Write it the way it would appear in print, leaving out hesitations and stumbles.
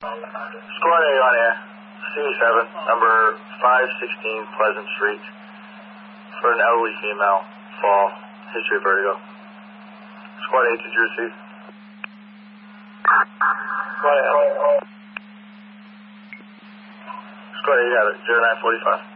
Squad A on air. C7, number 516 Pleasant Street. For an elderly female, fall, history of vertigo. Squad A, did you receive? Squad A, you have it, 0945.